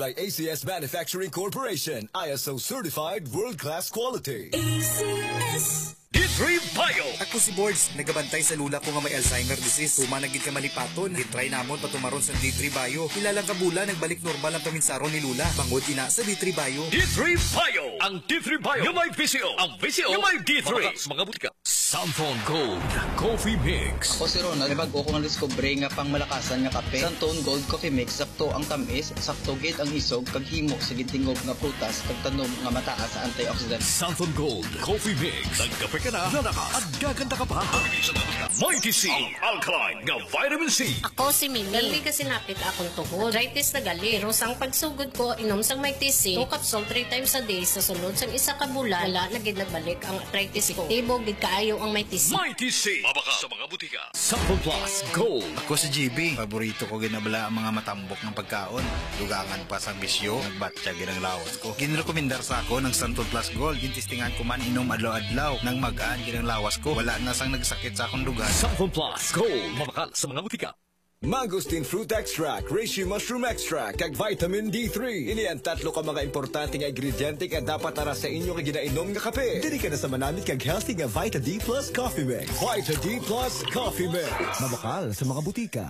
By ACS Manufacturing Corporation, ISO certified world-class quality. ACS D3 Bio. Ako si Boards, nagabantay sa lula ko nga may Alzheimer disease. Tumanagid ka malipaton. Gitry namon patumaron sa D3 Bio. Kilalang kabula, nagbalik normal ang paminsaron ni Lula. Bangod ina sa D3 Bio. D3 Bio. Ang D3 Bio yung may VCO. Ang VCO yung may D3. Sa mga butika. Santon Gold Coffee Mix. Ako si Ronald, bago ko nga discovery nga pang malakasan nga kape. Santon Gold Coffee Mix, sakto ang tamis, sakto gid ang isog, kag himo sa gitingog nga prutas, kag tanom nga mataas sa antioxidant. Santon Gold Coffee Mix. Nagkape ka na, nanaka at gaganda ka pa. Mighty C, alkaline nga vitamin C. Ako si Mimi. Gali kasi napit akong tuhod. Arthritis na gali. Rosang pagsugod ko, inom sang Mighty C. 2 capsule 3 times a day. Sa sunod sang isa ka bulan, wala na gid nagbalik ang arthritis ko. Tibog gid kaayo ang Mighty C. Mighty C. Mabaka sa mga butika. Santon Plus Gold. Ako si GB. Paborito ko ginabala ang mga matambok ng pagkaon. Dugangan pa sa bisyo, nagbatya ginang lawas ko. Ginrekomendar sa ako ng Santon Plus Gold. Gintistingan ko man inom adlaw-adlaw. Nang magaan ginang lawas ko. Wala na sang nagsakit sa akong dugan. Santon Plus Gold. Mabakal sa mga butika. Mangosteen Fruit Extract, Reishi Mushroom Extract, kag Vitamin D3. Ini ang tatlo ka mga importante nga ingrediente nga dapat tara sa inyo nga ginainom nga kape. Dili ka na sa manamit kag healthy nga Vita D Plus Coffee Mix. Vita D Plus Coffee Mix. Mabakal sa mga butika.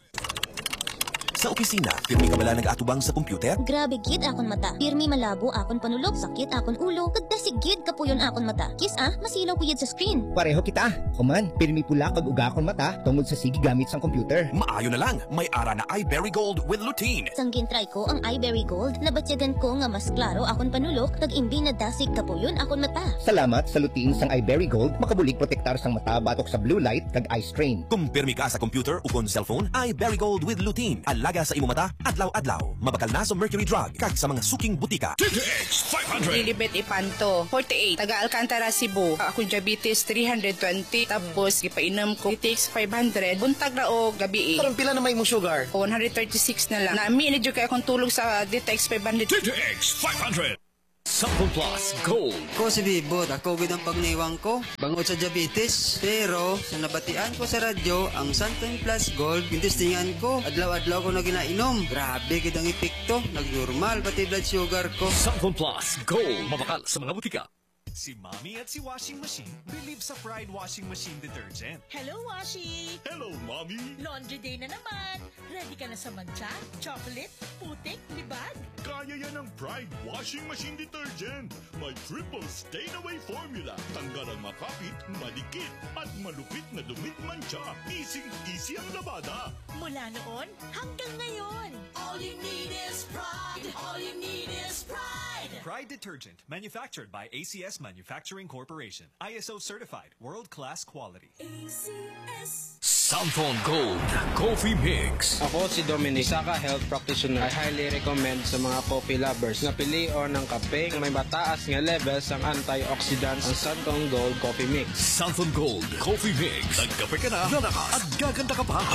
Sa opisina, pirmi ka bala nag-atubang sa computer? Grabe gid akon mata. Pirmi malabo akon panulog, sakit akon ulo, kagdasigid kapuyon akon mata. Kis masilaw ko yun sa screen. Pareho kita. Kuman, pirmi pula kag uga akon mata tungod sa sige gamit sang computer. Maayo na lang, may ara na iBerry Gold with lutein. Sanggin try ko ang iBerry Gold, nabatyagan ko nga mas klaro akon panulog, kag imbi na dasig kapuyon akon mata. Salamat sa lutein sang iBerry Gold, makabulig protektar sang mata batok sa blue light kag eye strain. Kung pirmi ka sa computer o kon cellphone, iBerry Gold with lutein. Alaga sa imo mata, adlaw-adlaw. Mabakal na sa mercury drug kag sa mga suking butika. TTX 500. Lilibet Ipanto, 48. Taga Alcantara, Cebu. Akong diabetes 320. Tapos ipainom ko TTX 500. Buntag na o gabi. Parang pila na may mong sugar? 136 na lang. Nami na kay akong tulog sa DTX 500. TTX 500. Santon Plus Gold. Ko si Bibot, ako gid ang pagniwang ko bangod sa diabetes. Pero sa nabatian ko sa radyo, ang Santon Plus Gold, gintistingan ko, adlaw-adlaw ko na ginainom. Grabe gid ang epekto, nagnormal pati blood sugar ko. Santon Plus Gold. Mabakal sa mga butika. Si Mommy at si Washing Machine believe sa Pride Washing Machine Detergent. Hello, Washi! Hello, Mommy! Laundry day na naman! Ready ka na sa mancha, chocolate, putik, libag? Kaya yan ang Pride Washing Machine Detergent. May triple stain-away formula. Tanggal ang makapit, madikit, at malupit na dumit mancha. Easy ang labada. Mula noon hanggang ngayon. All you need is pride. All you need is pride. Pride Detergent, manufactured by ACS Manufacturing Corporation. ISO certified, world-class quality. ACS. Santon Gold Coffee Mix. Ako si Dominic, Saka Health Practitioner. I highly recommend sa mga coffee lovers na pilion ng kape na may mataas nga levels ang antioxidants ang Santon Gold Coffee Mix. Santon Gold Coffee Mix. Nagkape ka na, nanaka at gaganda ka pa.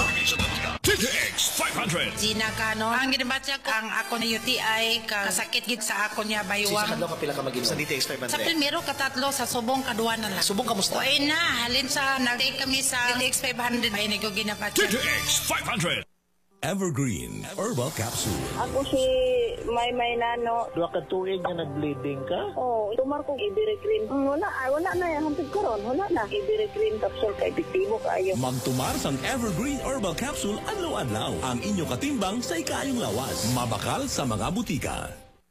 TTX 500. Gina Cano, ang ginabatya ko ang ako na UTI, kasakit gid sa ako niya baywang. Sa kadlaw ka pila ka mag sa DTX 500? Sa primero katatlo, sa subong kadua na lang. Subong kamusta? O na, halin sa nag-take kami sa DTX 500. Ay, ko ginabatya. TTX 500. Evergreen Herbal Capsule. Ako si May Nano. Duha ka tuig nga nag-bleeding ka? Oo, tumar kong Ibericrin. Wala na yan. Hantid ko ron. Wala na. Ibericrin capsule ka epektibo kayo. Magtumar sang Evergreen Herbal Capsule adlaw-adlaw. Ang inyo katimbang sa ikayong lawas. Mabakal sa mga butika.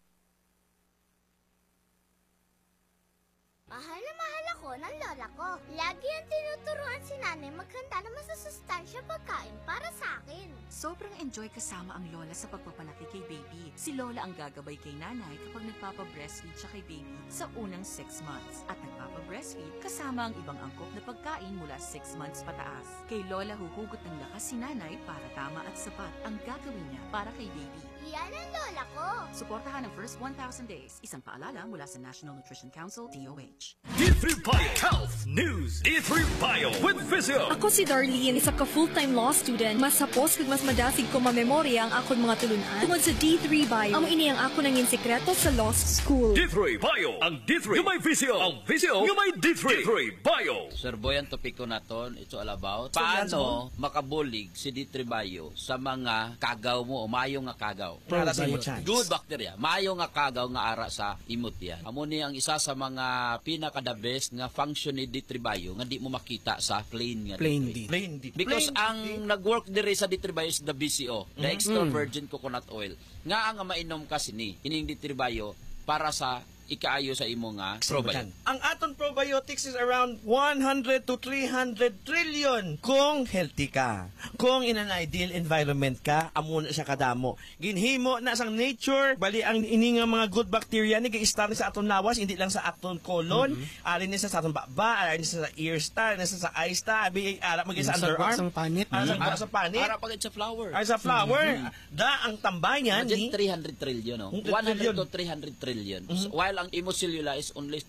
Mahal na mahal ako ng lola ko. Lagi ang tinuturuan si nanay maghanda ng masusustansya pagkain para sa akin. Sobrang enjoy kasama ang lola sa pagpapalaki kay baby. Si lola ang gagabay kay nanay kapag nagpapa-breastfeed siya kay baby sa unang 6 months. At nagpapa-breastfeed kasama ang ibang angkop na pagkain mula 6 months pataas. Kay lola huhugot ng lakas si nanay para tama at sapat ang gagawin niya para kay baby. Yan ang lola ko. Suportahan ang first 1,000 days. Isang paalala mula sa National Nutrition Council, DOH. D3 Bio Health News. D3 Bio with Visio. Ako si Darlene, isa ka full-time law student. Mas sapos kag mas madasig ko mamemorya ang akong mga tulunan. Tungod sa D3 Bio, amo ini ang ako nangin sekreto sa law school. D3 Bio. Ang D3 yung may Visio. Ang Visio yung may D3. D3 Bio. Sir Boy, ang topiko naton, it's all about paano makabulig si D3 Bio sa mga kagaw mo o mayo nga kagaw. Good bacteria. Mayo nga kagaw nga ara sa imot yan. Amo ni ang isa sa mga pinaka-the best nga function ni D3 Bio nga di mo makita sa plain nga D3. Because ang nag-work dire sa D3 Bio is the BCO, the extra virgin coconut oil. Nga ang mainom kasi ni ining D3 Bio para sa ikaayo sa imo nga probiotics. Ang aton probiotics is around 100 to 300 trillion kung healthy ka. Kung in an ideal environment ka, amo na siya kadamo. Ginhimo na sang nature, bali ang ini nga mga good bacteria ni gi-start sa aton lawas, hindi lang sa aton colon, ari ni sa aton baba, ari ni sa ear star, ni sa eye star, abi ara magi sa underarm, sa panit, sa panit, ara pagid sa flower. Ay sa flower. Da ang tambayan ni 300 trillion, no? 100 to 300 trillion. While ang imocellula is only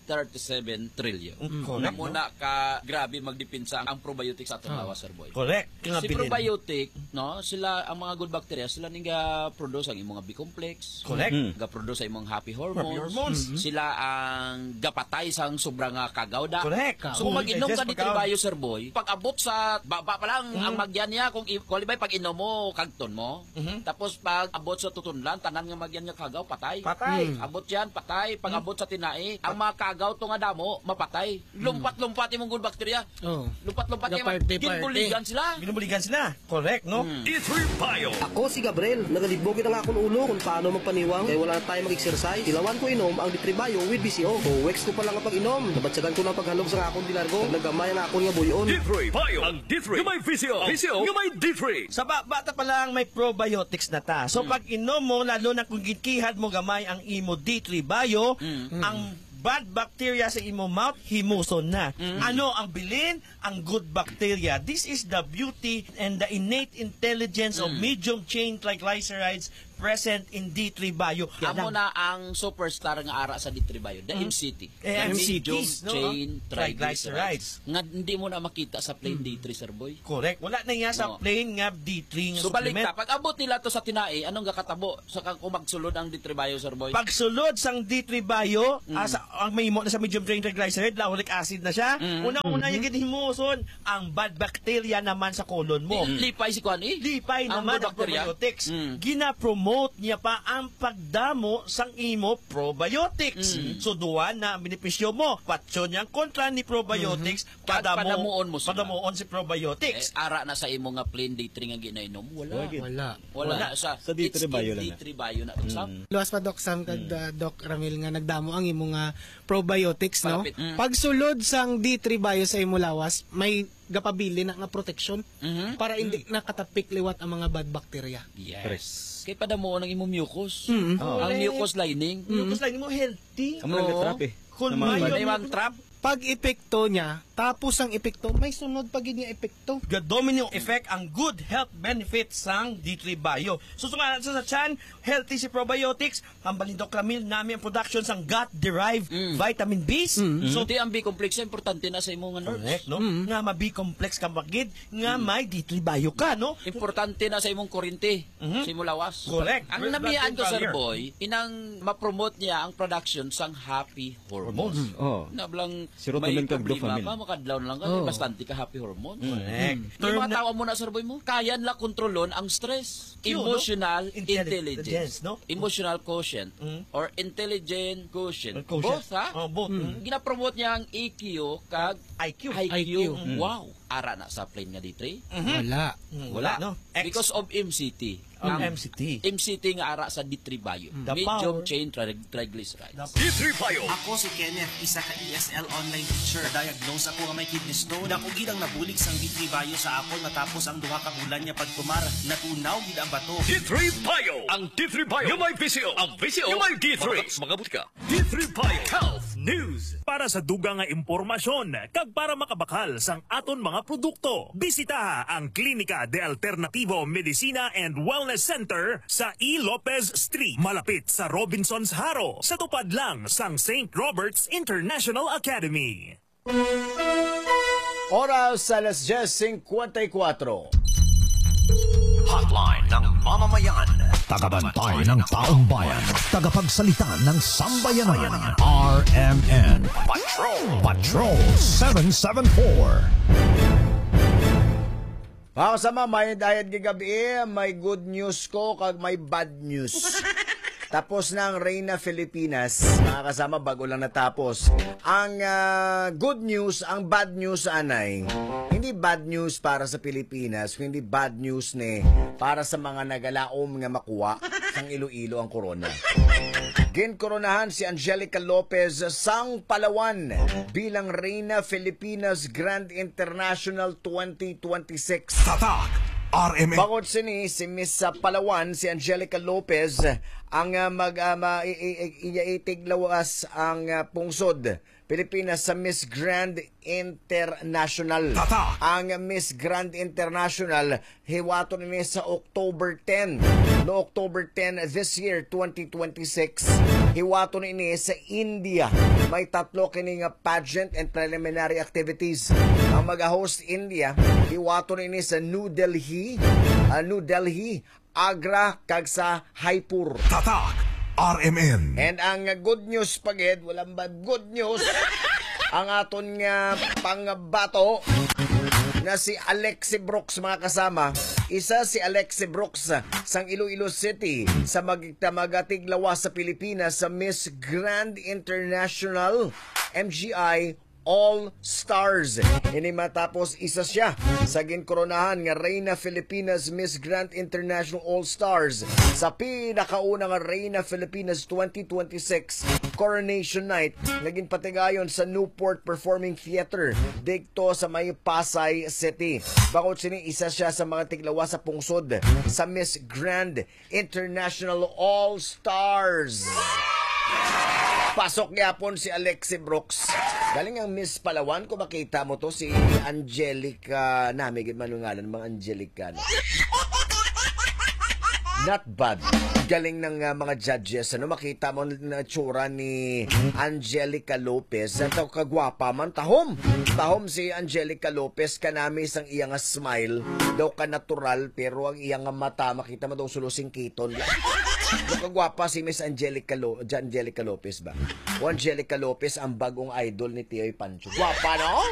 37 trillion. Na muna ka grabe magdepensa ang probiotics sa atong lawas, Sir Boy. Correct. Si probiotic, no, sila ang mga good bacteria, sila ning ga-produce ang imong B-complex. Correct. Ga-produce ang imong happy hormones. Sila ang gapatay sa sobrang kagaw da. Correct. So kung mag-inom ka ni Tribayo, Sir Boy, pag abot sa baba pa lang ang magyan niya, kung qualify pag inom mo kagton mo, tapos pag abot sa tutunlan, tanan nga magyan niya kagaw, patay. Abot yan, patay. Pag abot sa tinai, ang mga kagaw to nga damo, mapatay. Lumpat-lumpat imong good bacteria. Lumpat-lumpat yung ginbuligan sila. Ginubuligan sila. Correct, no? D3 Bio. Ako si Gabriel. Nagalibog ang akong ulo kung paano magpaniwang. Kaya wala na tayo mag-exercise. Ilawan ko inom ang D3 Bio with BCO. Weeks ko pa lang ang pag-inom. Nabatsagan ko ng paghalog sa akong dilargo. Naggamay ang akong nga buyon. D3 Bio. Ang D3 yung may Visio. Visio yung may D3. Sa bata pa lang may probiotics na ta. So pag inom mo, lalo na kung gikihad mo gamay ang imo D3 Bio, ang bad bacteria sa imo mouth, himuson na. Ano ang bilin? Ang good bacteria. This is the beauty and the innate intelligence of medium chain triglycerides present in D3 Bio. Amo na ang superstar nga ara sa D3 Bio, the MCT. Medium chain triglycerides. Nga hindi mo na makita sa plain D3, Sir Boy. Correct. Wala na nga sa plain nga D3 nga so balik supplement. ka, pag abot nila to sa tinai, anong gakatabo sa kung magsulod ang D3 Bio, Sir Boy? Pagsulod sang D3 Bio, ang may mo na sa medium chain triglyceride, lauric acid na siya. Una-una yung ginhimuson, ang bad bacteria naman sa colon mo. Lipay si Kuan eh. Lipay naman ang probiotics. Gina-promote niya pa ang pagdamo sang imo probiotics. So duwan na ang benepisyo mo. Patso niyang kontra ni probiotics, padamuon mo sila. Padamuon si probiotics. Ara na sa imo nga plain D3 nga ginainom, wala. Sa D3 Bio lang. D3 Bio na Sam. Luwas pa Doc Sam kag Doc Ramil nga nagdamo ang imo nga probiotics, no? Pagsulod sang D3 Bio sa imo lawas, may gapabili na nga protection para hindi nakatapik liwat ang mga bad bacteria. Yes. Kay padamuon ang imong mucus. Ang mucus lining. Mucus lining mo healthy. Kamu nag-trap eh. Kung may trap, pag epekto niya, tapos ang epekto, may sunod pag niya epekto. Domino effect ang good health benefits sang D3 Bio. Susungan natin sa chan, healthy si probiotics, ang balindok Ramil namin ang production sang gut-derived vitamin B. So, di ang B-complex, importante na sa imo nga nerves. Correct, no? Nga ma-B-complex ka magid, nga may D3 Bio ka, no? Importante na sa imong kurente, sa imong lawas. Correct. Ang namiyaan ko, Sir Boy, inang ma-promote niya ang production sang happy hormones. Nablang serotonin kag dopamine. Makadlaw lang ka, bastante ka happy hormones. Correct. Yung mga tawa mo na, Sir Boy mo, kaya nila kontrolon ang stress. Emotional intelligence. No? Emotional quotient or intelligent quotient. Both, ha? Both. Gina-promote niya ang EQ kag IQ. Wow. Ara na sa plain nga D3? Wala. No? Because of MCT. MCT nga ara sa D3 Bio. Medium chain triglycerides. D3 Bio. Ako si Kenneth, isa ka ESL online teacher. Diagnose ako nga may kidney stone. Ako gid ang nabulig sang D3 Bio sa ako natapos ang duha ka bulan niya pagkumar. Natunaw gid ang bato. D3 Bio. Ang D3 Bio yung may Visio. Ang Visio yung may D3. Mga butika. D3 Bio Health news. Para sa dugang nga impormasyon, kag para makabakal sang aton mga produkto, bisita ang Klinika de Alternativo Medicina and Wellness Center sa E. Lopez Street, malapit sa Robinson's Haro, sa tupad lang sang St. Robert's International Academy. Oras sa alas 10:54. Hotline ng mamamayan. Tagabantay ng taong bayan. Tagapagsalita ng sambayanan. RMN. Patrol 774. Mga kasama, may dayad gigabi, may good news ko kag may bad news. Tapos na ang Reyna Filipinas, mga kasama, bago lang natapos. Ang good news, ang bad news anay, hindi bad news para sa Pilipinas, hindi bad news ni para sa mga nagalaom nga makuha sang Iloilo ang corona. Ginkoronahan si Angelica Lopez sang Palawan bilang Reyna Filipinas Grand International 2026. Tatak! RMN. Bangod sini si Miss Palawan, si Angelica Lopez, ang itiglawas ang pungsod Pilipinas sa Miss Grand International. Tata. Ang Miss Grand International hiwato ni sa October 10. No October 10 this year 2026. Hiwato ni sa India. May 3 kining pageant and preliminary activities. Ang mag-host India, hiwato ni sa New Delhi, Agra kag sa Jaipur. Tatak RMN. And ang good news pagid, walang bad good news. Ang aton nga pangbato na si Alexi Brooks, mga kasama. Isa si Alexi Brooks sang Iloilo City sa magatiglawas sa Pilipinas sa Miss Grand International MGI All-Stars. Ini matapos isa siya sa ginkoronahan nga Reyna Filipinas Miss Grand International All-Stars sa pinakaunang Reyna Filipinas 2026 Coronation Night naging patigayon sa Newport Performing Theater dikto sa may Pasay City. Bakod sini isa siya sa mga tiglawas sa pungsod sa Miss Grand International All-Stars. Pasok yapon si Alexi Brooks. Galing ang Miss Palawan, kung makita mo to, si Angelica, namigid manungalan mga Angelica. Not bad. Galing ng mga judges. Ano, makita mo na tsura ni Angelica Lopez. At kagwapa man. Tahom si Angelica Lopez. Kanami isang iyang smile. Daw ka natural, pero ang iyang mata, makita mo daw sulusing kiton. Kagwapa si Miss Angelica Lopez ba? O Angelica Lopez, ang bagong idol ni Tioy Pancho. Gwapa, no?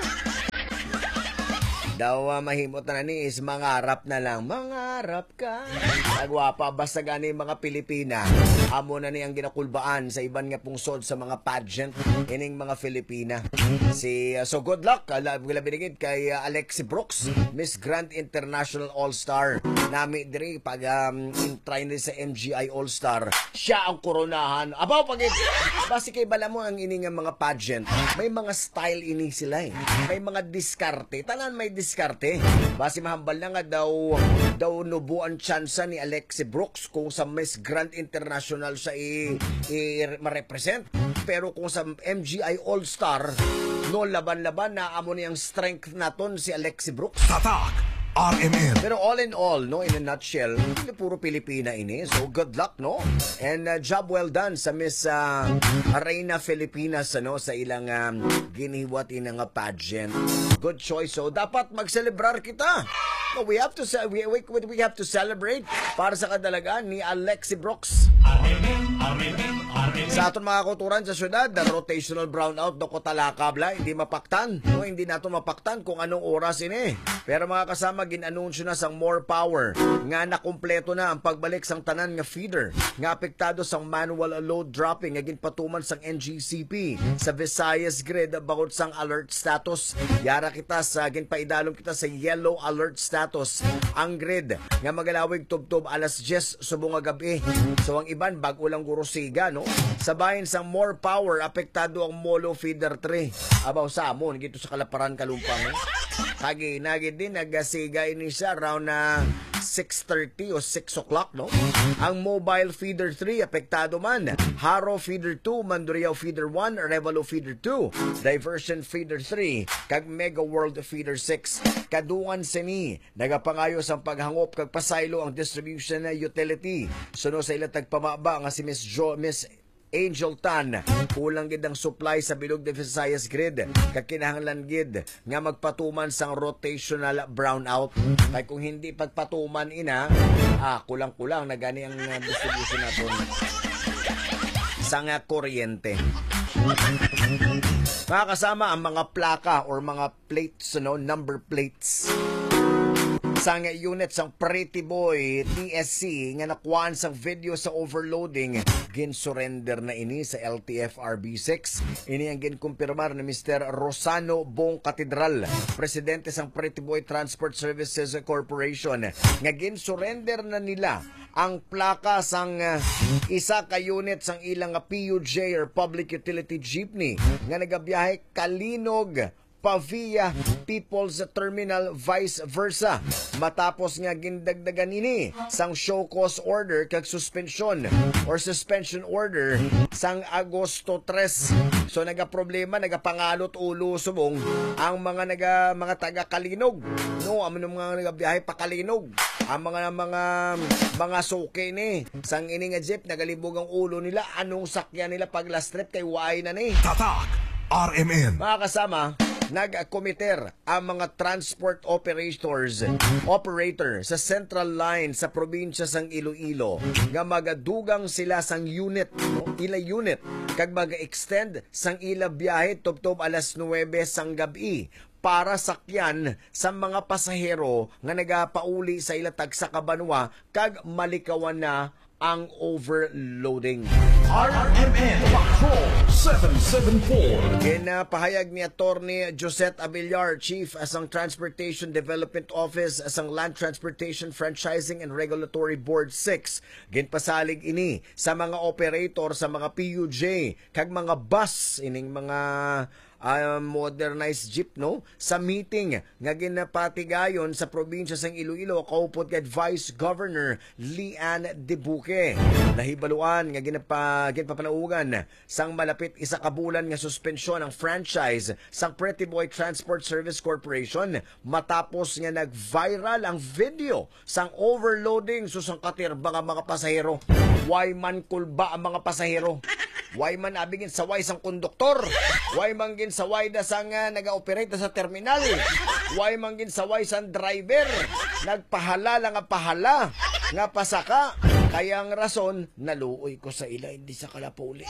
Daw mahimot na ni is mangarap na lang. Mangarap ka. Agwapa, basta gani mga Pilipina. Amo na ni ang ginakulbaan sa iban nga pungsod sa mga pageant ining mga Filipina. So good luck. Binigid kay Alexi Brooks, Miss Grand International All-Star. Nami diri pag in-try ni sa MGI All-Star. Siya ang koronahan. Abaw pagit. Basi kay bala mo ang ining mga pageant. May mga style ini sila eh. May mga diskarte. Tanan may diskarte. Basi mahambal na nga daw nubuan tsansa ni Alexi Brooks kung sa Miss Grand International siya ma-represent. Pero kung sa MGI All-Star, no laban-laban na amo niyang strength naton si Alexi Brooks. Tatak RMN. Pero all in all, no, in a nutshell, hindi puro Pilipina ini. So good luck, no? And job well done sa Miss Reyna Filipinas, ano, sa ilang giniwat inang pageant. Good choice. So dapat magselebrar kita. No, we have to celebrate para sa kadalagaan ni Alexi Brooks. Sa aton mga kulturan sa syudad, the rotational brownout do kotalaka bla, hindi mapaktan. No, hindi nato mapaktan kung anong oras ini. Pero mga kasama, ginanunsyo na sang more power nga nakumpleto na ang pagbalik sang tanan nga feeder nga apektado sang manual load dropping nga ginpatuman sang NGCP sa Visayas grid bangod sang alert status. Yara kita sa ginpaidalom kita sa yellow alert status ang grid nga magalawig tubtob alas 10 subong nga gabi. So ang iban bag ulang gurusiga, no? Sabahin sang more power apektado ang Molo Feeder 3. Abaw sa amon gito sa Kalaparan Kalumpang. Nagi din nagasiga ini siya around 6:30 o 6 o'clock, no? Ang Mobile Feeder 3 apektado man. Haro Feeder 2, Mandurriao Feeder 1, Revalo Feeder 2, Diversion Feeder 3, kag Mega World Feeder 6. Kadungan sini nagapangayos ang paghangop kag pasaylo ang distribution na utility. Suno sa ilang tagpamaba nga si Miss Angel Tan, kulang gid ang supply sa bilog de Visayas grid kag kinahanglan gid nga magpatuman sang rotational brownout. Kay kung hindi pagpatuman ina, kulang-kulang na gani ang distribution naton sang kuryente. Makakasama ang mga plaka or mga plates, number plates sang unit sang Pretty Boy TSC nga nakuhaan sang video sa overloading, gin-surrender na ini sa LTF RB6. Ini ang gin-kumpirmar ni Mr. Rosano Bong Catedral, presidente sang Pretty Boy Transport Services Corporation, nga gin-surrender na nila ang plaka sang isa ka unit sang ilang PUJ or Public Utility Jeepney nga nagabiyahe Kalinog Pavia People's Terminal vice versa, matapos nga gindagdagan ini sang show cause order kag suspension order sang Agosto 3. So nagaproblema, nagapangalot ulo subong ang mga taga Kalinog, no, ang mga nagabiyahe pa Kalinog, ang mga suke ni sang ini nga jeep, nagalibog ang ulo nila. Anong sakyan nila pag last trip kay waay na ni Tatak RMN. Mga kasama, nag-committer ang mga transport operator sa Central Line sa probinsya sang Iloilo nga magadugang sila sang unit kag mag-extend sang ila biyahe tubtob alas 9 sang gabi para sakyan sa mga pasahero nga nagapauli sa ila tag sa Cabanwa kag malikawan na ang overloading. RMN Patrol 774. Ginapahayag ni Attorney Josette Abillar, Chief asang Transportation Development Office asang Land Transportation Franchising and Regulatory Board 6. Ginpasalig ini sa mga operator sa mga PUJ kag mga bus ining mga modernized jeep, no, sa meeting nga ginapatigayon sa probinsya sang Iloilo kaupod kay Vice Governor Lian Debuque. Nahibaluan nga ginpapanaugan sang malapit isa ka bulan nga suspensyon ang franchise sang Pretty Boy Transport Service Corporation matapos nga nag-viral ang video sang overloading susang katirba nga mga pasahero. Why man kulba ang mga pasahero? Why man abigin saway sang konduktor? Why man gin saway da sang naga-operate sa terminal? Why man gin saway sang driver? Nagpahala lang ang pahala nga pasaka. Kaya ang rason, naluoy ko sa ila, hindi sa kalapuli.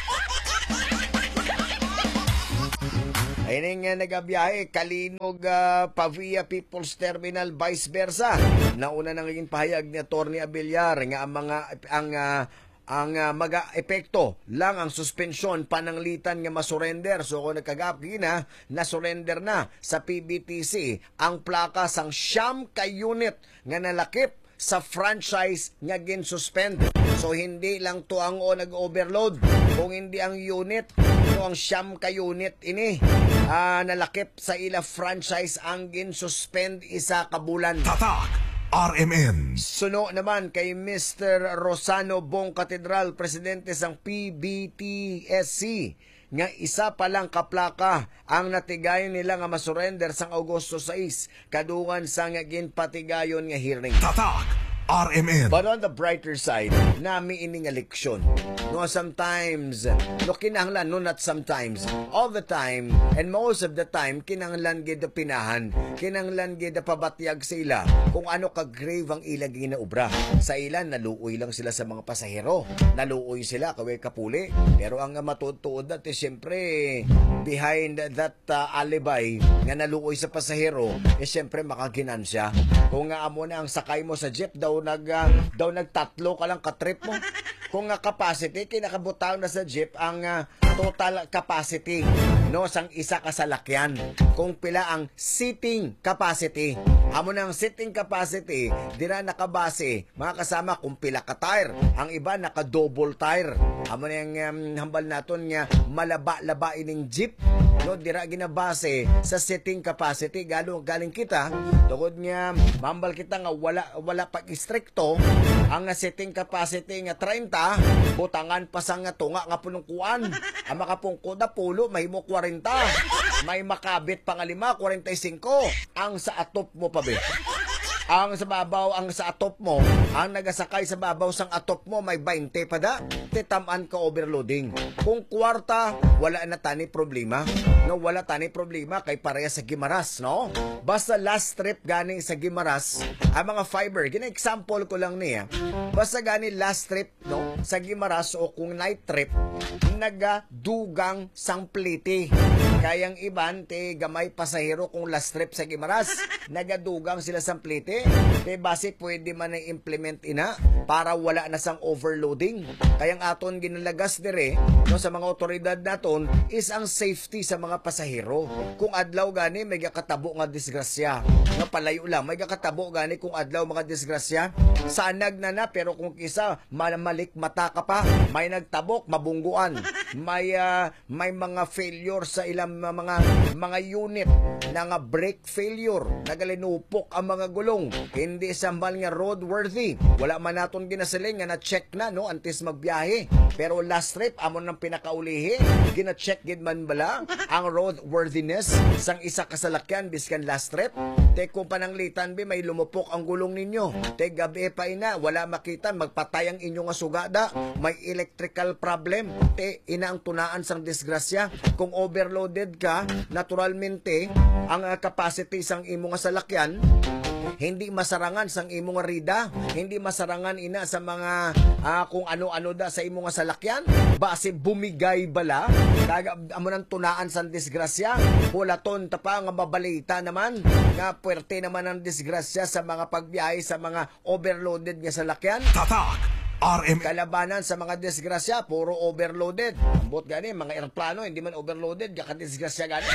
Ayun nga nagabiyahe, Kalinog, Pavia People's Terminal, vice versa. Nauna nang naging pahayag ni Atty. Abillar nga ang maga-epekto lang ang suspensyon pananglitan nga masurrender. So kung nagkagapgi na surrender na sa PBTC ang plaka sang siyam ka unit nga nalakip sa franchise nga gin-suspend. So hindi lang to ang nag-overload, kung hindi ang unit, so ang siyam ka unit ini nalakip sa ila franchise ang gin-suspend isa ka bulan. Tatak RMN. Suno naman kay Mr. Rosano Bong Catedral, presidente sang PBTSC, nga isa pa lang kaplaka ang natigayon nila nga masurrender sang Agosto 6 kadungan sa nga ginpatigayon nga hearing. Tatak RMN. But on the brighter side, nami ining leksyon. No, sometimes, no kinahanglan, no not sometimes, all the time, and most of the time, kinahanglan gid pinahan, kinahanglan gid pabatyag sa ila kung ano ka-grave ang ila ginaubra. Sa ila, naluoy lang sila sa mga pasahero. Naluoy sila, kaway kapuli. Pero ang matutuod natin, siyempre, behind that alibi nga naluoy sa pasahero, siyempre makaginansya. Kung nga amo na ang sakay mo sa jeep, daw nagtatlo ka lang ka-trip mo. Kung nga capacity, kinakabutang na sa jeep ang total capacity. no sang isa ka salakyan kung pila ang seating capacity. Amo nang seating capacity dira nakabase mga kasama kung pila ka tire, ang iba naka double tire. Amo nang hambal naton nga malaba-laba ining jeep, no, dira ginabase sa seating capacity. Galing kita tungod nga mambal kita nga wala pag istrikto ang seating capacity nga 30, butangan pa sa nga tunga nga punungkuan. Ang makapungkod na pulo mahimo 40, may makabit pa nga 5, 45. Ang sa atop mo pa be, ang sa babaw, ang sa atop mo, ang nagasakay sa babaw sang atop mo may 20 pa da, titamaan ka overloading. Kung kwarta, wala na tani problema. No, wala tani problema kay pareha sa Gimaras, no? Basta last trip gani sa Gimaras, ang mga fiber, gina-example ko lang niya. Basta gani last trip, no, sa Gimaras o kung night trip, nagadugang sang pliti. Kayang iban, te gamay pasahero kung last trip sa Gimaras, nagadugang sila sang pliti. Te base pwede man na implement ina para wala na sang overloading. Kayang aton ginalagas dire, no, sa mga otoridad naton is ang safety sa mga pasahero. Kung adlaw gani may katabo nga disgrasya, nga palayo lang may katabo gani kung adlaw mga disgrasya, sanag na pero kung isa malik mata ka pa, may nagtabok mabungguan, may mga failure sa ilang mga unit na nga brake failure, nagalinupok ang mga gulong, hindi sambal nga roadworthy. Wala man naton ginasiling nga na-check na, no, antes magbiyahe. Pero last trip amon nang pinakaulihi, gina-check gid man bala ang roadworthiness sang isa ka salakyan biskan last trip. Te kung pananglitan bi may lumupok ang gulong ninyo, te gabi pa ina wala makita, magpatay ang inyong sugada, may electrical problem, te ina ang tunaan sang disgrasya. Kung overloaded ka, naturalmente ang capacity sang imong salakyan hindi masarangan sang imong rida, hindi masarangan ina sa mga kung ano-ano da sa imong salakyan, base bumigay bala kaga amo nang tunaan sang disgrasya. Pulaton ta pa nga mabalita naman nga puwerte naman ang disgrasya sa mga pagbiyahe sa mga overloaded nga salakyan. Tatak RMN. Kalabanan sa mga disgrasya, puro overloaded. Ambot gani, mga aeroplano, hindi man overloaded, kaya disgrasya gani.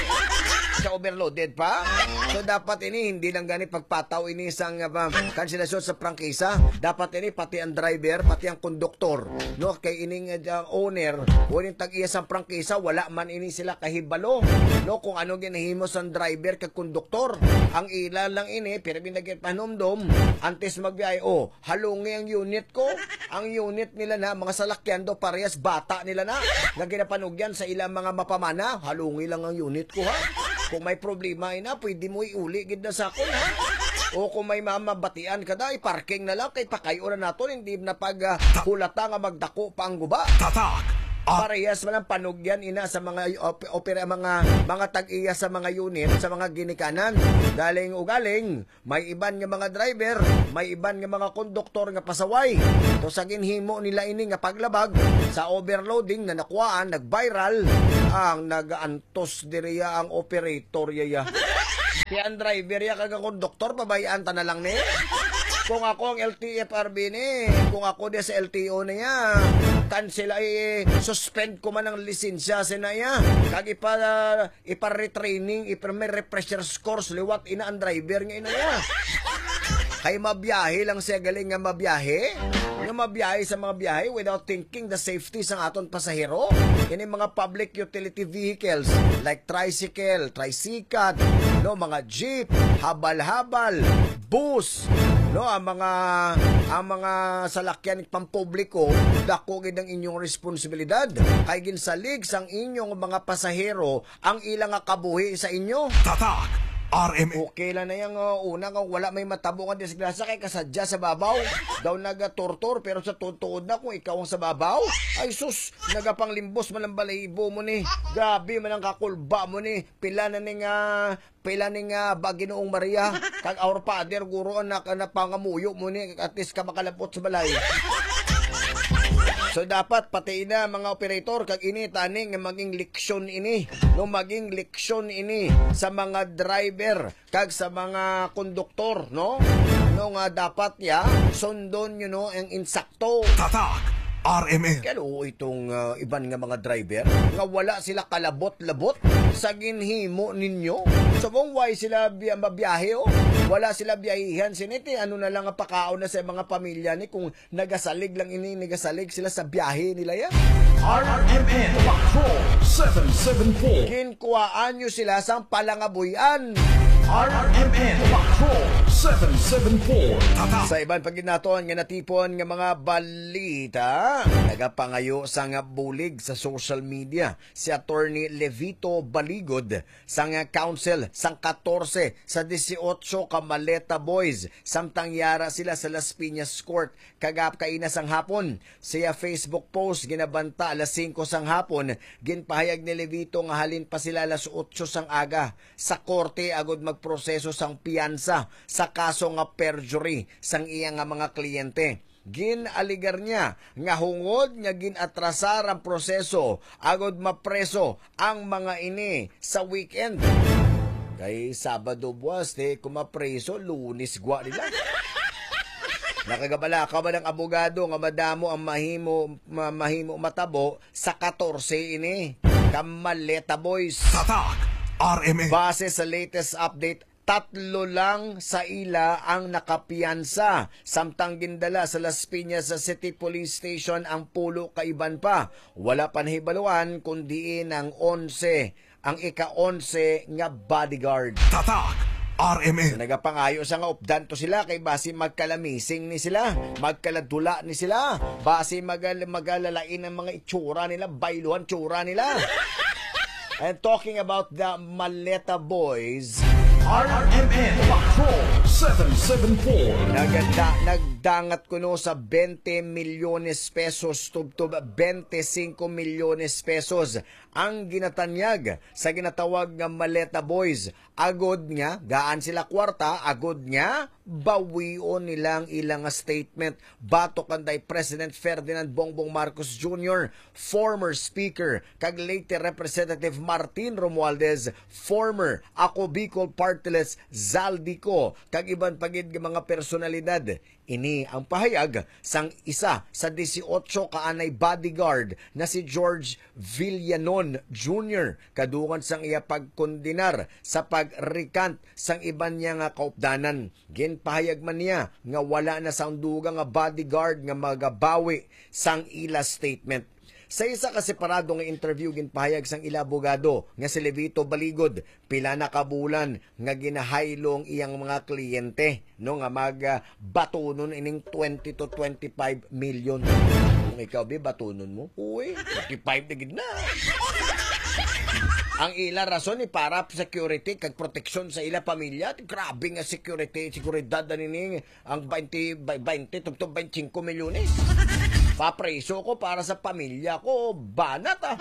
Sa overloaded pa. So dapat ini, hindi lang gani pagpataw ini sang kanselasyon sa prangkisa. Dapat ini, pati ang driver, pati ang konduktor. No, kay ining owner, o ining tag-iya sa prangkisa, wala man ini sila kahibalo. No, kung ano ginahimo sa driver kag konduktor. Ang ila lang ini, pero binagyan panumdom, antes magbiyahe, halungi ang unit ko. Ang unit nila na, mga salakyan do, parehas bata nila na. Naginapanugyan sa ilang mga mapamana, halungi lang ang unit ko ha. Kung may problema ina, pwede mo iuli gid na sa akon ha. O kung may mamabatian ka da, parking na lang, kay pakayo na naton, hindi na paghulata nga magdako pa ang guba. Tatak Parehas man ang panugyan ina sa mga opera, mga tag-iya sa mga unit, sa mga ginikanan. Galing ugaling, may iban nga mga driver, may iban nga mga konduktor nga pasaway. To sa ginhimo nila ini nga paglabag sa overloading na nakuhaan, nag-viral, ang nag-antos diriya ang operator yaya. Kaya ang driver ya kag konduktor, pabayaan ta na lang ni. Kung ako ang LTFRB ni, kung ako di sa LTO niya, cancel ay suspend ko man ang lisensya sinaya. Kag ipa-retraining, ipa-refresher course, liwat ina ang driver nga inaya. Kay mabiyahe lang siya galing nga mabiyahe. Nga mabiyahe sa mga biyahe without thinking the safety sa aton pasahero. Kini mga public utility vehicles like tricycle, tricycad, no, mga jeep, habal-habal, bus, no, ang mga salakyan pampubliko, dako gid ang inyong responsibilidad. Kay ginsalig sang inyong mga pasahero ang ilang kabuhi sa inyo. Tatak RMN. Okay lang na yung una kung wala may matabo nga disgrasya kay kasadya sa babaw. Daw nagatortor pero sa tutuod na kung ikaw ang sa babaw. Ay sus, nagapanglimbos man ang balahibo mo ni. Gabi man ang kakulba mo ni. Pila ning Baginoong Maria. Kag our father guro ang napangamuyo mo ni. At least ka makalapot sa balay. So dapat pati na mga operator kag ini taning maging leksyon ini, no, maging leksyon ini sa mga driver kag sa mga konduktor, no? No nga dapat ya sundon ang insakto. Tatak RMN. Kano itong iban nga mga driver nga wala sila kalabot-labot sa ginhimo ninyo. Sabong why sila mabiyahe o? Wala sila biyahihan siniti. Ano na lang ang pakaon na sa mga pamilya ni kung nagasalig lang ini, nagasalig sila sa biyahe nila yan. RMN Patrol 774. Kinkuhaan nyo sila sa palangabuyan. RMN Patrol 774. Sa iban paginaton nga natipon nga mga balita, nagapangayo sa nga bulig sa social media si Attorney Levito Baligod sa nga council sang 14 sa 18 ka Maleta Boys samtang yara sila sa Las Piñas Court kagap kaina sang hapon. Siya Facebook post ginabanta alas 5 sang hapon, ginpahayag ni Levito nga halin pa sila alas 8 sang aga sa korte agod magproseso sang piyansa sa kaso nga perjury sang iya nga mga kliyente. Ginaligar niya nga hungod nga ginatrasar ang proseso agod mapreso ang mga ini sa weekend. Kay Sabado buwas kumapreso, Lunes gwa nila. Nakagabala ka ba ng abogado nga madamo ang mahimo matabo sa 14 ini. Kamaleta Boys. Tatak RMN. Base sa latest update, 3 lang sa ila ang nakapiyansa. Samtang gindala sa Las Piñas sa City Police Station ang pulo kaiban pa. Wala panhibaluan kundi ang 11, ang ika-11 nga bodyguard. Tatak RMN. So, nagapangayo sa nga updanto sila kay basi magkalamising ni sila, magkaladula ni sila, basi magalalain ang mga itsura nila, bailuhan tsura nila. And talking about the Maleta Boys, RMN Patrol 774. Nagdangat ko no sa 20 milyones pesos tubtob 25 milyones pesos ang ginatanyag sa ginatawag nga Maleta Boys. Agod nga, gaan sila kwarta, agod nga, bawion nilang ilang statement. Bato kanday President Ferdinand Bongbong Marcos Jr., former Speaker, kag late Representative Martin Romualdez, former Ako Bicol Partiless Zaldico, kag iban pagid mga personalidad. Ini ang pahayag sang isa sa 18 kaanay bodyguard na si George Villanon Jr. kadungan sang iya pagkondinar sa pag-recant sang iban niya nga kaupdanan. Ginpahayag man niya nga wala na sang duga nga bodyguard nga magabawi sang ila statement. Sa isa ka separado nga interview ginpahayag sang ila abogado nga si Levito Baligod, pila na kabulan nga ginahaylong iyang mga kliyente no nga magbatunon ining 20 to 25 million. Kung ikaw batunon mo, uy, 25 na gid na. Ang ila rason ni para security kag proteksyon sa ila pamilya. Grabe nga seguridad ani ang 20 to 25 milyones. Papreso ko para sa pamilya ko, banat ah.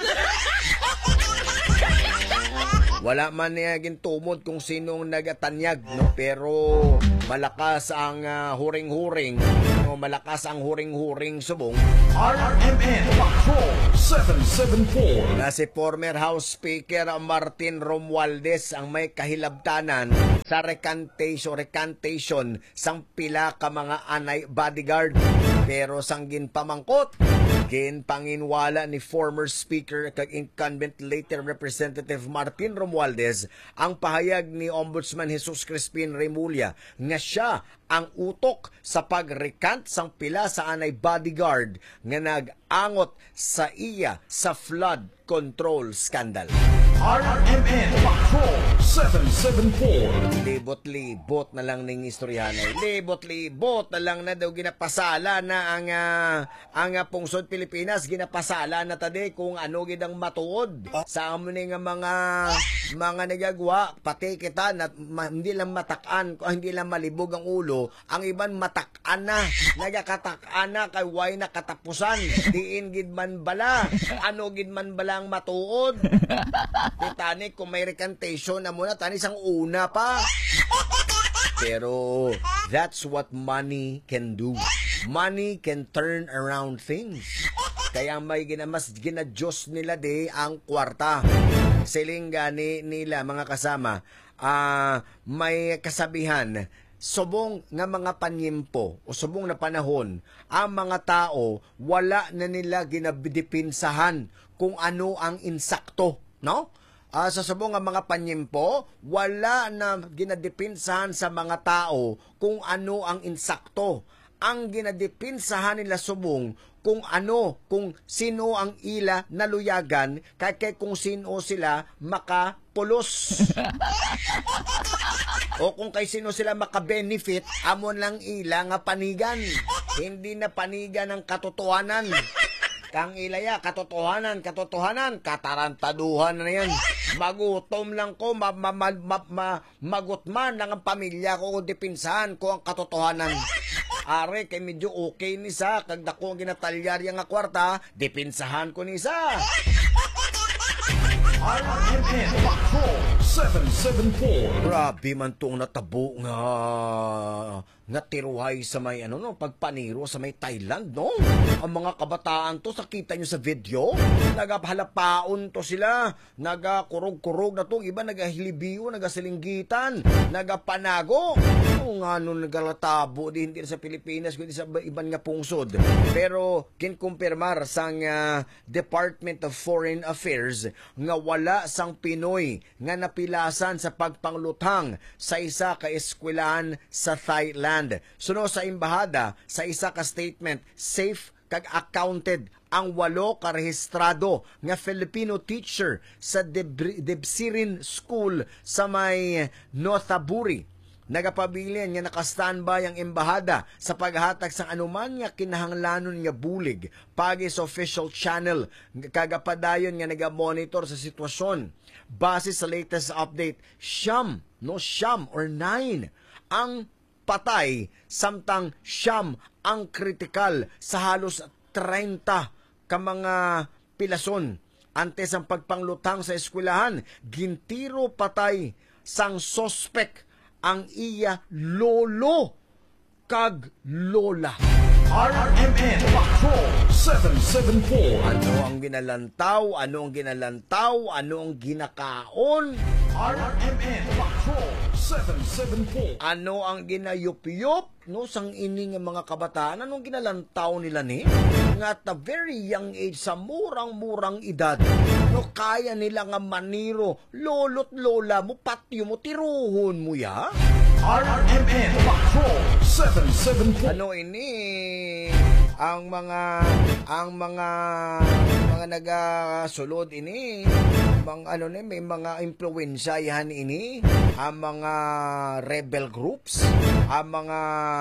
Wala man niya gintumod kung sinong nagatanyag, no? Pero malakas ang huring-huring, no? Malakas ang huring-huring subong. RMN Patrol 774. Na si former House Speaker Martin Romualdez ang may kahilabtanan sa recantation sang pila ka mga anay bodyguard. Pero sang ginpamangkot, ginpanginwala ni former Speaker kag incumbent later Representative Martin Romualdez ang pahayag ni Ombudsman Jesus Crispin Remulla nga siya ang utok sa pag-recant sang pila sa anay bodyguard nga nag-angot sa iya sa flood control scandal. RMN Patrol 774. Libot-libot na lang ning istoryanay. Libot-libot na lang na daw ginapasala na ang pungsod Pilipinas, ginapasala na tadi kung ano gidang matuod sa amon nga mga nagagawa, pati kita na hindi lang matakan, hindi lang malibog ang ulo, ang iban matakan na, nagakataan na kay way na katapusan, diin gid man bala, ano gid man bala ang matuod. Titanic, kung may recantation na muna, tani sang una pa. Pero that's what money can do. Money can turn around things. Kaya may mas ginadjust nila ang kwarta. Siling gani nila mga kasama, may kasabihan, subong nga mga panyimpo o subong na panahon, ang mga tao wala na nila ginabidipinsahan kung ano ang insakto, no? Sa subong nga mga panyimpo, wala na ginadipinsahan sa mga tao kung ano ang insakto. Ang ginadipinsahan nila subong kung sino ang ila naluyagan, kay kung sino sila makapulos. O kung kay sino sila makabenefit, amon lang ila nga panigan. Hindi na panigan ng katotohanan. Kang ilaya, katotohanan, katarantaduhan na yan. Magutom lang ko, magutman lang ang pamilya ko kung dipinsahan ko ang katotohanan. Are, kay medyo okay ni sa, kag dako ginatalyarya nga kwarta, dipinsahan ko ni sa. RMN Patrol 774. Grabe man tong natabo nga tiruhay sa may pagpaniro sa may Thailand, no? Ang mga kabataan to, sakita nyo sa video, nagapahalapaon to sila, nagakurog-kurog na to, iba nagahilibiyo, nagasilinggitan, nagapanago. Nga nagalatabo din sa Pilipinas, kundi sa iban nga pungsod. Pero kinkumpirmar sang Department of Foreign Affairs nga wala sang Pinoy nga napilasan sa pagpanglutang sa isa ka eskwelahan sa Thailand. Suno sa embahada, sa isa ka statement, safe kag accounted ang 8 ka rehistrado nga Filipino teacher sa Debsirin School sa may Nothaburi. Nagapabilin nga naka-standby ang embahada sa paghatag sa anuman nga kinahanglanon nga bulig pagi sa official channel. Kagapadayon nga nagamonitor sa sitwasyon. Base sa latest update, siyam or 9 ang patay, samtang siyam ang kritikal sa halos 30 ka mga pilason. Antes ang pagpanglutang sa eskwelahan, gintiro patay sang sospek ang iya lolo kag lola. RMN Patrol 774. Ano ang ginalantaw? Ano ang ginakaon? RMN Patrol 774. Ano ang ginayup-yup? No, sang ini nga mga kabataan, anong ginalantaw nila ni? Nga at a very young age, sa murang-murang edad, no, kaya nila nga maniro, lolo't lola mo, patyo mo, tiruhon mo ya? RMN Patrol 774. Ano ini? Ang mga nagasulod ini, may mga impluwensya yan ini, ang mga rebel groups, ang mga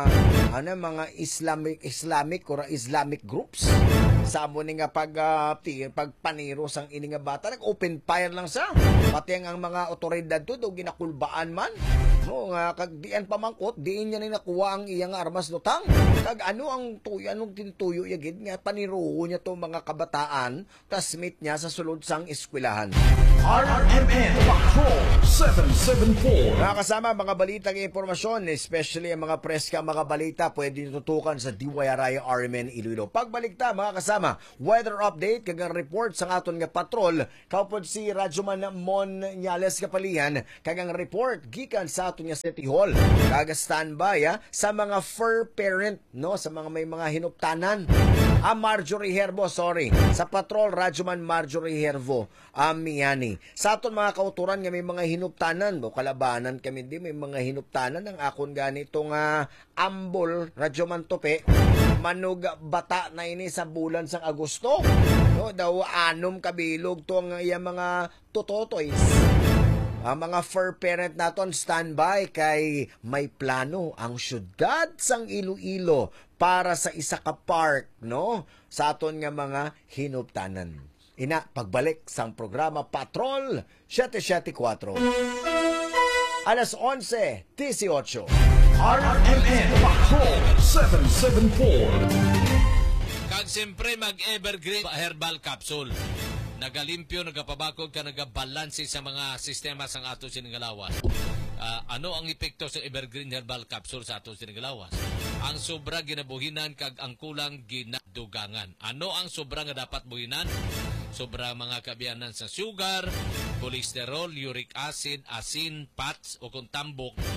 Islamic groups. Sa mo ni nga pagpaniro sang ini nga bata, nag-open fire lang sa. Pati ang mga otoridad to, do ginakulbaan man. No, nga kag dian pamangkot, diin niya ni nakuha ang iyang armas lutang. Kag anong tinutuyo yagid nga paniro niya to mga kabataan, tas meet niya sa sulod sang eskwelahan. RMN Patrol 774. Mga kasama, mga balitang impormasyon, especially ang mga preska mga balita, pwede tutukan sa DYRI RMN Iloilo. Pagbalik ta, mga kasama, weather update, kagang report sa aton nga patrol, kaupod si Radyoman Mon Nyales Kapalian, kagang report gikan sa aton nga City Hall. Kaga standby sa mga fur parent, no, sa mga may mga hinuptanan. Marjorie Hervo, sa patrol, Radyoman Marjorie Hervo, Miyani. Sa aton mga kauturan nga may mga hinuptanan, o kalabanan kami di, may mga hinuptanan ang akon ganito nga ambol, Radyoman Tope, manug bata na ini sa bulan sang Agosto. No, daw 6 kabilog to ang mga tototoys. Ang mga fur parent naton standby kay may plano ang syudad sang Iloilo para sa isa ka park, no, sa aton nga mga hinuptanan. Ina, pagbalik sang programa Patrol 774. Alas 11:18. RMN Patrol 774. Kag siyempre mag-evergreen herbal capsule. Nagalimpyo, nagapabakog ka, nagabalansi sa mga sistema sang ato siningalawas. Ano ang epekto sa evergreen herbal capsule sa ato siningalawas? Ang sobra ginabuhinan kag ang kulang ginadugangan. Ano ang sobra nga dapat buhinan? Sobra mga kabiyanan sa sugar, cholesterol, uric acid, asin, fats o kung tambok.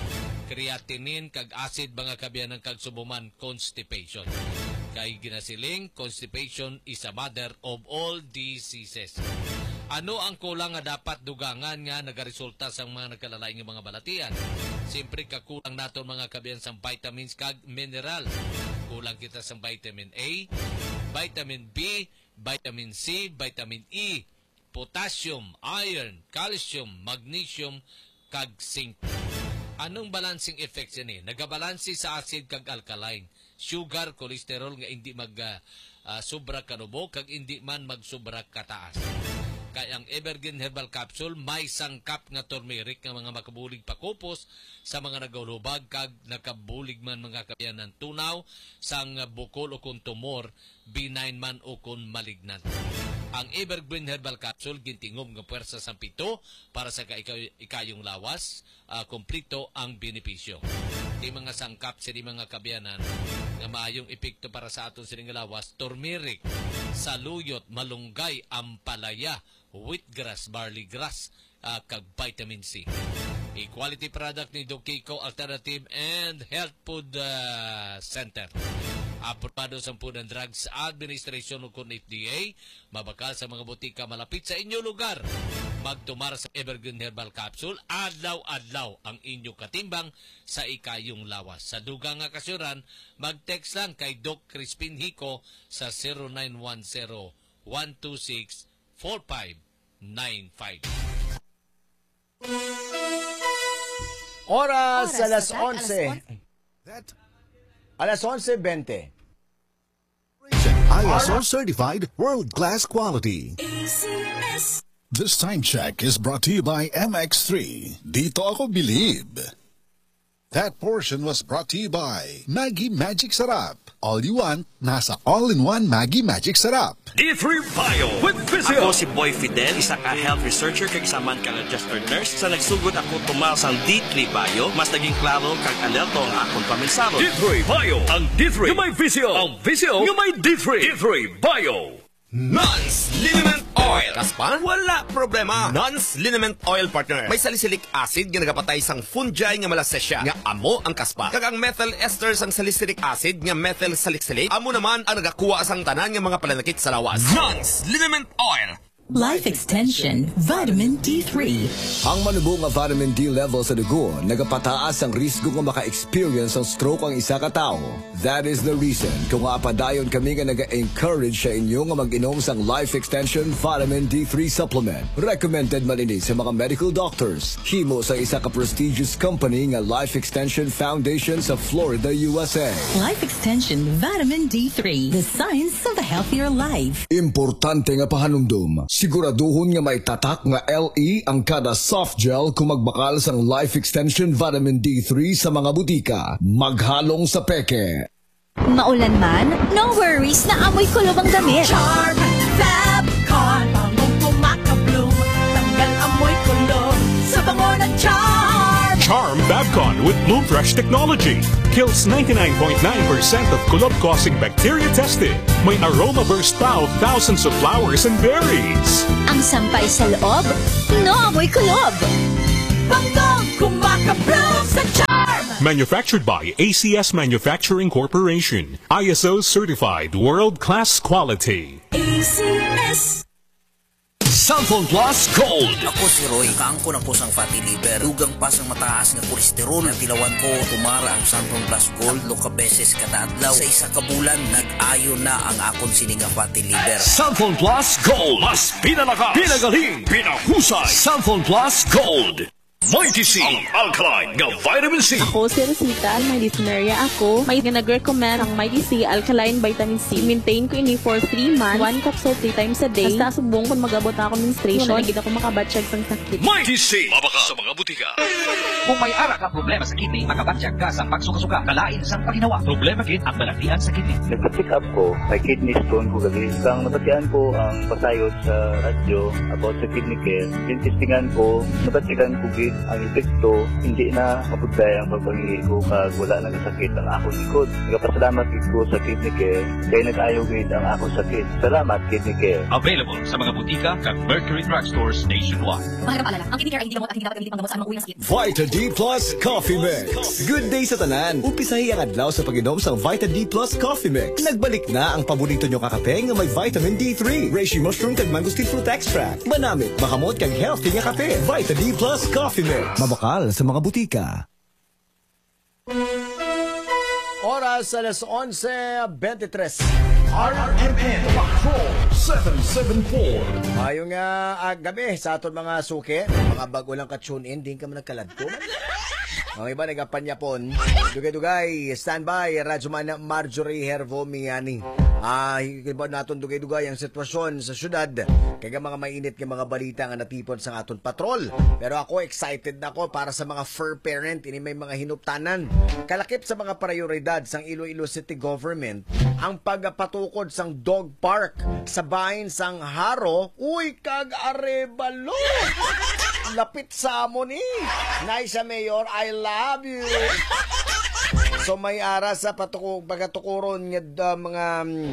creatinine kag acid mga kabiyanan kag subuman constipation. Kay ginasiling, constipation is a mother of all diseases. Ano ang kulang nga dapat dugangan nga nagaresulta sa mga nagkalalaing nga mga balatian? Siyempre kakulang naton mga kabiyan sa vitamins kag mineral. Kulang kita sa vitamin A, vitamin B, vitamin C, vitamin E, potassium, iron, calcium, magnesium, kag zinc. Anong balancing effects yan Nagabalansi sa acid kag alkaline, sugar, cholesterol nga hindi sobra kanubo kag hindi man magsobra kataas. Kaya ang Evergreen Herbal Capsule may sangkap nga turmeric nga mga makabulig pakupos sa mga nagulubag kag nakabulig man mga kabiyan ng tunaw sang bukol o kung tumor, benign man o kung malignant. Ang Evergreen Herbal Capsule gintingom nga puwersa sa pito para sa ikayong lawas, kumplito ang benepisyo. Di mga sangkap sa di mga kabiyanan nga maayong epekto para sa aton sining lawas, turmeric, saluyot, malunggay, ampalaya, wheatgrass, barley grass, kag vitamin C. A-quality product ni Doc Kiko Alternative and Health Food Center. Aprobado sa Food and Drugs Administration o kung FDA, mabakal sa mga butika malapit sa inyo lugar. Magtumar sa Evergreen Herbal Capsule, adlaw-adlaw ang inyo katimbang sa ikayong lawas. Sa dugang nga kasuran, mag-text lang kay Doc Crispin Hico sa 0910-126-4595. Oras alas 11. Alas 11:20. ISO certified world-class quality. This time check is brought to you by MX3. Dito ako believe. That portion was brought to you by Maggi Magic Sarap. All you want, nasa all-in-one Maggi Magic Sarap. D3 Bio with Physio. Ako si Boy Fidel, isa ka health researcher kag saman ka registered nurse. Sa nagsugod ako tumal sang D3 Bio, mas naging klaro kag alerto ang akong paminsaro. D3 Bio, ang D3 nga may Physio, ang Physio nga may D3. D3 Bio. Nance Liniment Oil. Kaspa? Wala problema. Nance Liniment Oil, partner. May salicylic acid nga nagapatay sang fungi nga malasesya nga amo ang kaspa. Kag ang methyl ester sang salicylic acid nga methyl salicylic amo naman ang nagakuha sang tanan nga mga palanakit sa lawas. Nance Liniment Oil. Life Extension Vitamin D3. Ang manubo nga vitamin D level sa dugo nagapataas ang risgo nga maka-experience ng stroke ang isa ka tao. That is the reason kung apadayon kami nga naga-encourage sa inyo nga mag-inom sang Life Extension Vitamin D3 Supplement. Recommended man ini sa mga medical doctors. Himo sa isa ka prestigious company nga Life Extension Foundation sa Florida, USA. Life Extension Vitamin D3. The science of a healthier life. Importante nga pahanumdum. Siguraduhon nga may tatak nga LE ang kada soft gel kung magbakal sang Life Extension Vitamin D3 sa mga butika. Maghalong sa peke. Maulan man, no worries na amoy kulob ang damit. Charm Fabcon, bangong pumakabloom. Tanggal amoy kulob sa bango ng Charm. Charm Fabcon with Bloom Fresh technology kills 99.9% of kulob-causing bacteria tested. May aroma burst pa of thousands of flowers and berries. Ang sampay sa loob, no amoy kulob. Bangong kumakabloom sa Charm. Manufactured by ACS Manufacturing Corporation. ISO certified world-class quality. ACS. Cellphone Plus Gold. Ako si Roy, kaangko na po sang fatty liver. Dugang pa sang mataas nga kolesterol. Natilawan ko, tumara ang Cellphone Plus Gold. 3 beses kada adlaw. Sa isa ka bulan, nag-ayo na ang akon sininga fatty liver. Cellphone Plus Gold. Mas pinalakas, pinagaling, pinahusay. Cellphone Plus Gold. Mighty C, ang alkaline nga vitamin C. Ako si Rosita, may listenerya ako. May nag-recommend ang Mighty C alkaline vitamin C. Maintain ko ini for 3 months. 1 capsule 3 times a day. Basta subong kung mag-abot ako ng menstruation. Wala nagid ako makabatsyag sang sakit. Mighty C, mabaka sa mga butika. Kung may ara ka problema sa kidney, makabatsyag ka sa pagsuka-suka. Kalain sang paginawa. Problema gid ang balatian sa kidney. Nagpa-check up ko, may kidney stone ko gagawin. Kang napatian ko ang pasayot sa radyo about sa kidney care. Tintistingan ko, napatikan ko gid ang epekto hindi na mapugday ang pagpangihi ko kag wala na kasakit ang akong likod. Nagapasalamat gid ko sa Kidney Care kay nag-ayo gid ang akong sakit. Salamat Kidney Care. Available sa mga butika kag Mercury Drugstores nationwide. Mahalagang paalala, ang Kidney Care ay hindi gamot at hindi dapat gamitin panggamot sa anumang uri ng sakit. Vita D Plus Coffee Mix. Good day sa tanan. Umpisahi ang adlaw sa pag-inom sa Vita D Plus Coffee Mix. Nagbalik na ang paborito nyo kakape nga may vitamin D3, reishi mushroom kag mangosteen fruit extract. Manamit, makamot kag healthy nga kape. Vita D Plus Coffee Mix. Mabakal sa mga butika. Oras alas 11:23. RMN Patrol 774. Ayong gabi sa aton mga suki, mga bago lang ka-tune in, din ka man nagkalad ko. Ang iba nagapanyapon. Dugay-dugay, standby, Radyoman Marjorie Hervo Miani. Iba naton dugay-dugay ang sitwasyon sa syudad. Kaya mga mainit ng mga balita nga natipon sa aton patrol. Pero ako excited na ako para sa mga fur parent. Ini may mga hinuptanan. Kalakip sa mga prioridad sang Iloilo City Government ang pagpatukod sang dog park sa bahin sang Haro. Uy, kag-arebalo! Lapit sa mo ni. Nice Mayor, I love you. So may ara sa pagatukuron nga mga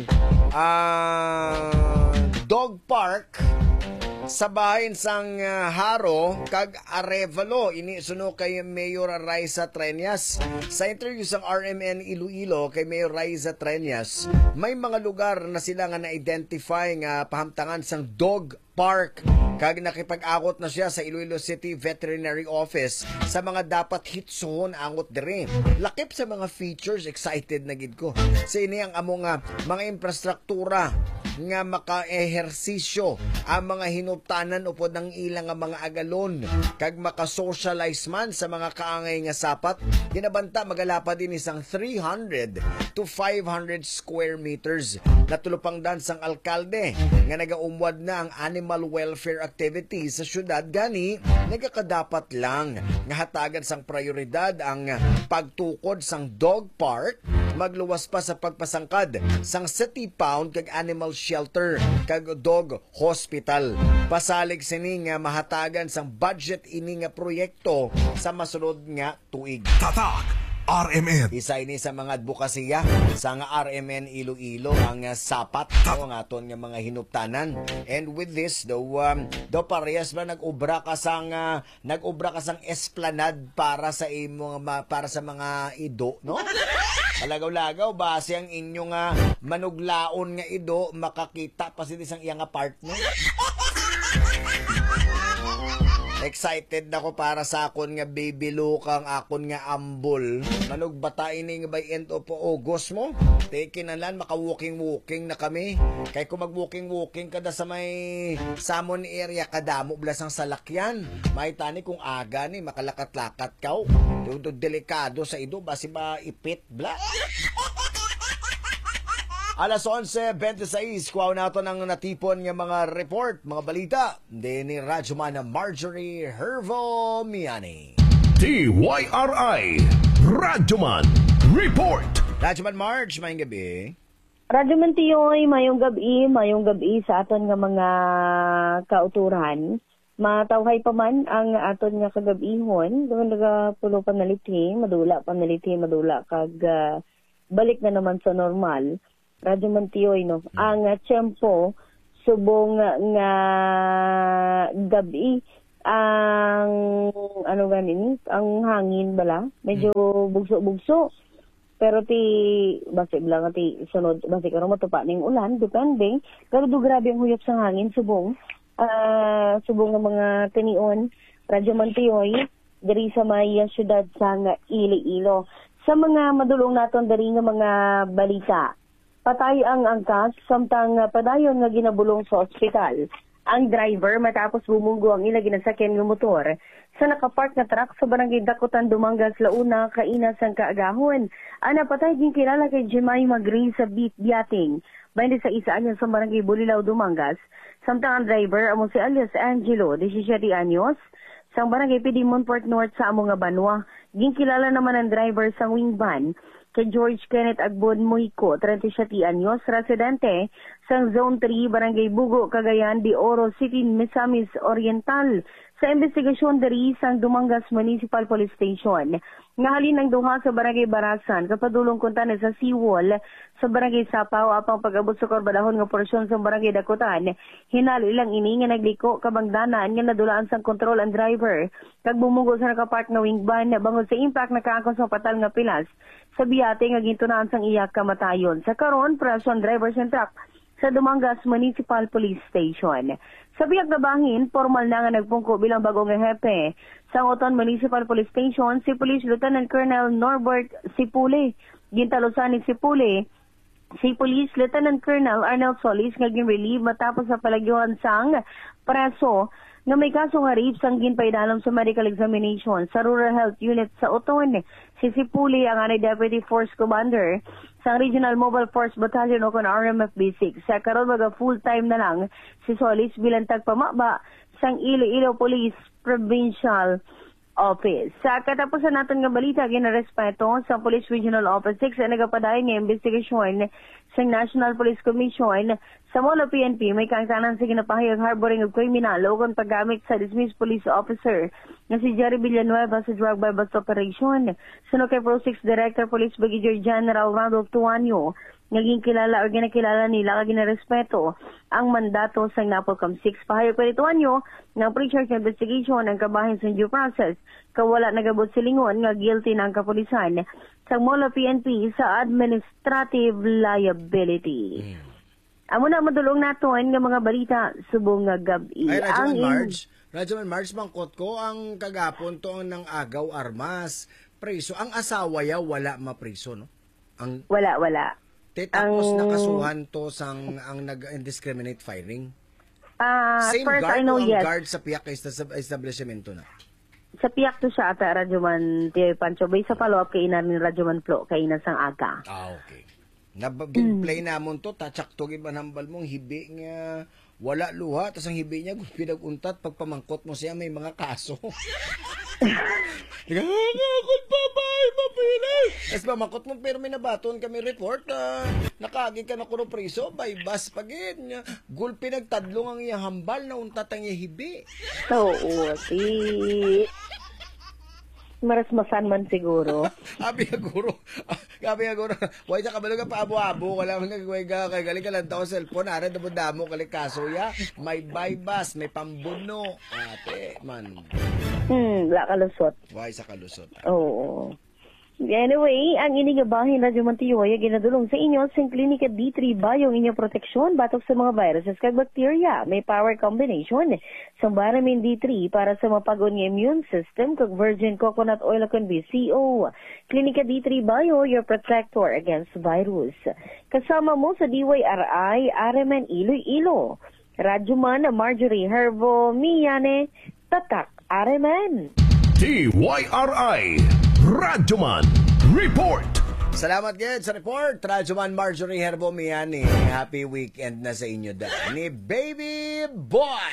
dog park sa bahin sang Haro kag Arevalo. Ini suno kay Mayor Raisa Treñas. Sa interview sang RMN Iloilo kay Mayor Raisa Treñas, may mga lugar na sila nga na-identify nga pahamtangan sang dog park kag nakipag-akot na siya sa Iloilo City Veterinary Office sa mga dapat hitsuhon angot dire. Lakip sa mga features, excited na gid ko. Sa ini ang among mga infrastruktura nga maka-ehersisyo ang mga hinuptanan upod ng ilang mga agalon kag maka-socialize man sa mga kaangay nga sapat. Ginabanta magalapa din isang 300 to 500 square meters. Natulupang dan sang alkalde nga nagaumwad na ang animal welfare activities sa syudad, gani nagakadapat lang nga hatagan sang prioridad ang pagtukod sang dog park, magluwas pa sa pagpasangkad sang city pound kag animal shelter kag dog hospital. Pasalig sini nga mahatagan sang budget ini nga proyekto sa masunod nga tuig. Tatak RMN. Isa ini sa mga advokasya sa nga RMN Iloilo ang sapat ang aton nga mga hinuptanan. And with this daw parehas ba nag-ubra ka sang esplanade para sa mga ido, no? Alagaw-lagaw base ang inyong manuglaon nga ido makakita pa sila isang iyang partner. Excited na ko para sa akon nga baby look ang akon nga ambol. Manugbata ini nga by end of August mo. Take nalan maka-walking na kami. Kay kung mag-walking kada sa may Samon area kadamo blas ang salakyan. May tani kung aga ni makalakat-lakat kaw. Delikado sa ido basi ba ipit bla. Alas 11:26, kuwaw nato ng natipon ng mga report, mga balita. Ni Radyoman Marjorie Hervo Miani. TYRI Radyoman Report. Radyoman Marge, mayong gabi. Radyoman Tiyoy, mayong gabi sa aton nga mga kauturan. Matawhay pa man ang aton nga kagabihon, doon nagapulo panaliti, madula kag balik na naman sa normal. Radyo Mantiyoy, no? Ang tiyempo, subong nga gabi, ang ang hangin bala, medyo bugso-bugso. Pero basi lang sunod, basi karon matupa ning ulan, depende. Pero grabe ang huyop sa hangin, subong nga mga tinion, Radyo Mantiyoy, diri sa may syudad sa Iloilo. Sa mga madulong naton diri nga mga balita, patay ang angkas, samtang padayon nga ginabulong sa ospital. Ang driver matapos bumunggo ang ila ginasakyan nga motor sa nakapark na truck sa barangay Dakutan, Dumangas, Launa, Kainas ang kaagahon. Ang napatay din kilala kay Jemay Magri sa Biating, 26 anyos sa barangay Bulilaw, Dumangas. Samtang ang driver amo si alias Angelo, 17 anyos, sa barangay Pidimon, Port North sa amo nga Banwa. Ginkilala naman ang driver sa wing van kay George Kenneth Agbon Muico, 37 anyos, residente sa Zone 3, Barangay Bugo, Cagayan de Oro City, Misamis Oriental, sa investigasyon diri sa Dumangas Municipal Police Station. Nga halin ng duha sa Barangay Barasan kapadulong kuntanan sa seawall sa Barangay Sapaw apang pag-abot sa korbadahon nga porsyon sa Barangay Dakutan. Hinalo ilang ini nga nagliko kabangdanan nga nadulaan sang control and driver kag bumugo sa nakapark nga wing van bangod sa impact nakaangkon sa patal nga pilas sa biyate nga gintunaan sang iyak kamatayon. Sa karon preso ang driver sa truck sa Dumangas Municipal Police Station. Sa biyag na bangin, formal na nga nagpungko bilang bagong hepe sa Oton Municipal Police Station si Police Lieutenant Colonel Norbert Sipule. Gintalosan ni Sipule si Police Lieutenant Colonel Arnel Solis nga gin-relieve matapos sa palagyuhan sang preso nga may kaso nga rape sang ginpaidalom sa medical examination sa Rural Health Unit sa Oton. Si Sipuli ang anay Deputy Force Commander sa Regional Mobile Force Battalion o kon RMF Basic. Sa karon mga full-time na lang si Solis bilang tagpamaba sang Iloilo Police Provincial Office. Sa katapusan natin nga balita, ginarespeto sa Police Regional Office 6 na nagapadayon ng investigasyon sa National Police Commission sa Molo PNP. May kaangtanan sa ginapahayag harboring of criminal o kung paggamit sa dismissed police officer na si Jerry Villanueva sa drug by bust operation. Sunod kay Pro 6 Director Police Brigadier General Randolph Tuanyo, naging kilala o ginakilala nila kag ginarespeto ang mandato sa NAPOLCOM 6. Pahayag pa nito anyo ng pre-charge investigation ang kabahin sa due process kawala nagabot silingon nga guilty ng kapulisan sa Molo PNP sa administrative liability. Amo na madulong naton nga mga balita subong nga gabi. Ay, Radyoman Marge, mangkot ko ang kagapon to ang nang agaw armas preso. Ang asawa ya wala mapriso, no? Wala. Tapos nakasuhan to sang ang nag-indiscriminate firing. Same first, guard I know, o ang yes. guard sa piyak establishmento na? Sa piyak to siya ata Radyoman Tio Pancho. Bay sa follow-up kay ina ni Radyoman Flo kay ina sang aga. Okay. Nabag-play namon to, tatsak to gibanhambal mong hibi nga wala luha, tas ang hibi niya pinag-untat pag pamangkot mo siya may mga kaso. Nagangakot pa ba? Mapilas! Tapos pamangkot mo pero may nabaton kami report nakagin ka na kuno priso by bus pagin niya. Gulpi nagtadlong ang iyang hambal na untat ang iyang hibi. Oo, marasmasan man siguro. Gabi nga guro. Huwag siya kabalo ka paabo-abo. Wala man nagaway ka. Kaya galing ka lang tao cellphone. Ara damo kaling kaso ya. May bypass. May pambuno. Ate, man. Wala kalusot. Huwag sa kalusot. Oo. Anyway, ang inigabahin na Jumantiyoy ginadulong sa inyo sa Klinika D3 Bio inyong proteksyon batok sa mga viruses kag bakterya. May power combination sa vitamin D3 para sa mapag-on ng immune system kag virgin coconut oil kag BCO. Klinika D3 Bio, your protector against virus. Kasama mo sa DYRI, RMN Iloilo. Radyoman Marjorie Herbo, Miyane, Tatak, RMN. DYRI Radyoman Report. Salamat gid sa report. Radyoman Marjorie Herbo Miani. Happy weekend na sa inyo ni Baby Boy.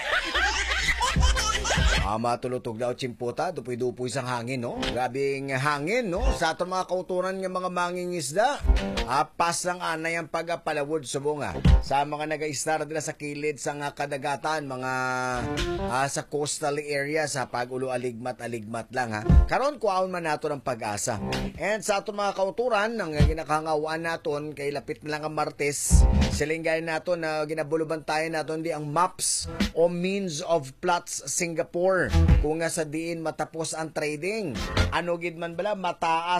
Matulutog daw chimputa, dupoy-dupoy sang hangin, no? Grabing hangin, no? Sa aton mga kauturan ng mga mangingisda, pas lang anay ang pagpalawod subong sa mga nag-istar nila sa kilid sa kadagatan, mga sa coastal area, sa pag-ulo aligmat lang, Karon kuaon man nato ng pag-asa. And sa aton mga kauturan, ang ginakangawaan naton, kay lapit na lang ang Martes, silinggayan naton na ginabuluban tayo naton di ang maps o means of plots Singapore. Kung nga sa diin matapos ang trading, ano gid man bala mataas